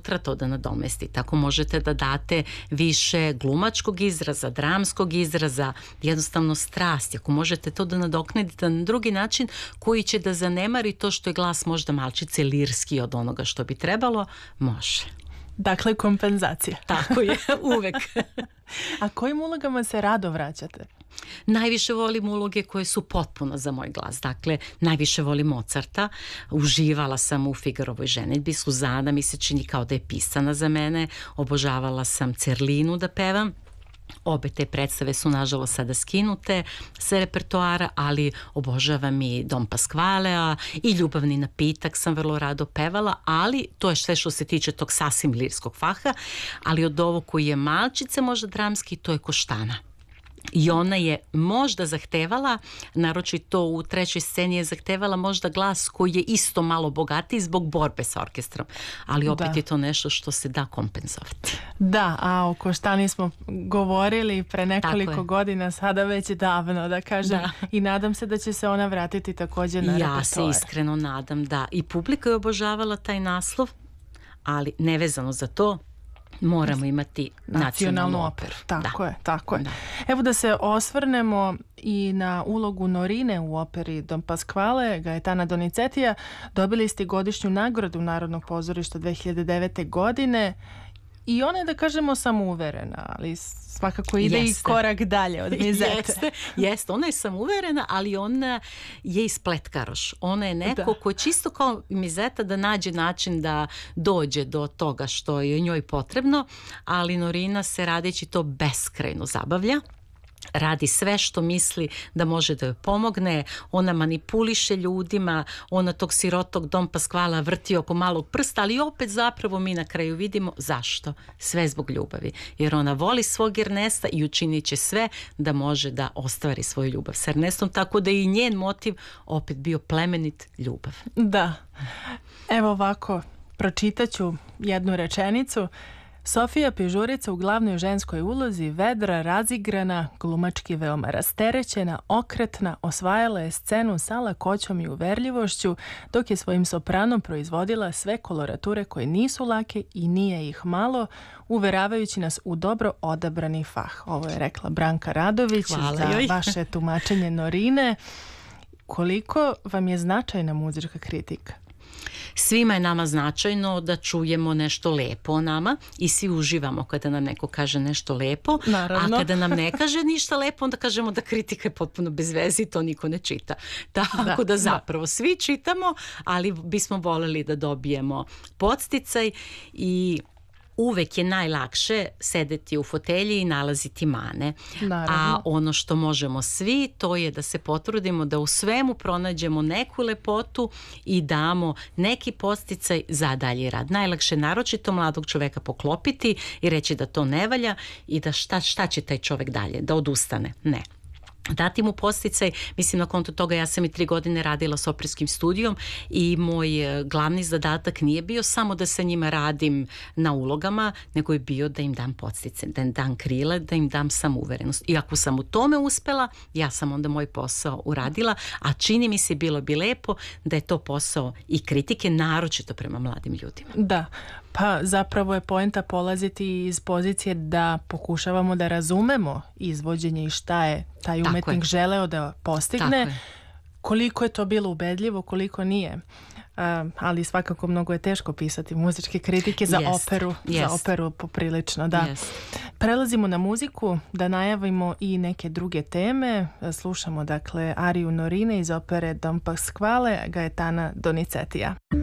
opera to da nadomesti. Tako možete da date više glumačkog izraza, dramskog izraza, jednostavno strasti. Ako možete to da nadoknadite na drugi način koji će da zanemari to što je glas možda malčice lirski od onoga što bi trebalo, može. Dakle, kompenzacija. Tako je, uvek. A kojim ulogama se rado vraćate? Najviše volim uloge koje su potpuno za moj glas. Dakle, najviše volim Mozarta. Uživala sam u Figarovoj ženidbi. Suzana mi se čini kao da je pisana za mene. Obožavala sam Cerlinu da pevam. Obe te predstave su nažalost sada skinute sa repertoara, ali obožavam i Don Pasqualea i Ljubavni napitak sam vrlo rado pevala, ali to je sve što se tiče tog sasvim lirskog faha, ali od ovog koji je malčice možda dramski, to je Koštana. I ona je možda zahtevala, naročito u trećoj sceni je zahtevala možda glas koji je isto malo bogatiji zbog borbe sa orkestrom, ali opet je to nešto što se da kompenzovati. Da, a o Koštani smo govorili pre nekoliko godina, sada već davno, da kažem, i nadam se da će se ona vratiti također na repertoar. Ja se iskreno nadam, da. I publika je obožavala taj naslov, ali nevezano za to, moramo imati nacionalnu operu. Tako je. Evo da se osvrnemo i na ulogu Norine u operi Don Pasquale Gaetana Donizetija. Dobili ste godišnju nagradu Narodnog pozorišta 2009. godine i ona je, da kažemo, samouverena, ali svakako ide i korak dalje od Mizete. Jeste, ona je samouverena, ali ona je ispletkaroš. Ona je neko ko čisto kao Mizeta da nađe način da dođe do toga što je njoj potrebno, ali Norina se radeći to beskrajno zabavlja. Radi sve što misli da može da joj pomogne, ona manipuliše ljudima, ona tog sirotog Don Pasquala vrti oko malog prsta, ali opet zapravo mi na kraju vidimo zašto. Sve zbog ljubavi. Jer ona voli svog Ernesta i učinit će sve da može da ostvari svoju ljubav s Ernestom, tako da i njen motiv opet bio plemenit ljubav. Da. Evo ovako, pročitaću jednu rečenicu. Sofija Pižurica u glavnoj ženskoj ulozi, vedra, razigrana, glumački veoma rasterećena, okretna, osvajala je scenu sa lakoćom i uverljivošću, dok je svojim sopranom proizvodila sve kolorature koje nisu lake i nije ih malo, uveravajući nas u dobro odabrani fah. Ovo je rekla Branka Radović za vaše tumačenje Norine. Koliko vam je značajna muzička kritika? Svima je nama značajno da čujemo nešto lepo o nama i svi uživamo kada nam neko kaže nešto lepo. Naravno. A kada nam ne kaže ništa lepo, onda kažemo da kritika je potpuno bez veze i to niko ne čita. Tako da zapravo svi čitamo, ali bismo voljeli da dobijemo podsticaj i uvek je najlakše sedeti u fotelji i nalaziti mane. Naravno. A ono što možemo svi, to je da se potrudimo da u svemu pronađemo neku lepotu i damo neki podsticaj za dalji rad. Najlakše naročito mladog čoveka poklopiti i reći da to ne valja i da šta će taj čovek dalje, da odustane. Ne. Dati mu podsticaj, mislim na konto toga ja sam i 3 godine radila s operskim studijom i moj glavni zadatak nije bio samo da sa njima radim na ulogama, nego je bio da im dam podsticaj, da im dam krila, da im dam samouverenost. I ako sam u tome uspela, ja sam onda moj posao uradila, a čini mi se bilo bi lepo da je to posao i kritike, naročito prema mladim ljudima. Da. Pa zapravo je poenta polaziti iz pozicije da pokušavamo da razumemo izvođenje i šta je taj umetnik želeo da postigne. Koliko je to bilo ubedljivo, koliko nije. Ali svakako mnogo je teško pisati muzičke kritike za operu. Za operu poprilično, da. Prelazimo na muziku, da najavimo i neke druge teme. Slušamo dakle ariju Norine iz opere Don Pasquale Gaetana Donizetija.